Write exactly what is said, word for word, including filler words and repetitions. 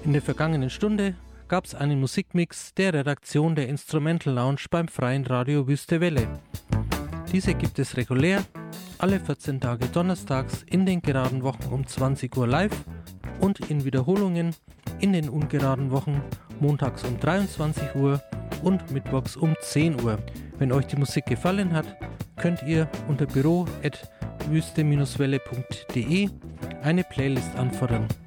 In der vergangenen Stunde gab es einen Musikmix der Redaktion der Instrumental Lounge beim Freien Radio Wüste Welle. Diese gibt es regulär alle vierzehn Tage donnerstags in den geraden Wochen um zwanzig Uhr live und in Wiederholungen in den ungeraden Wochen montags um dreiundzwanzig Uhr und mittwochs um zehn Uhr. Wenn euch die Musik gefallen hat, könnt ihr unter büro at wüste Bindestrich welle punkt de eine Playlist anfordern.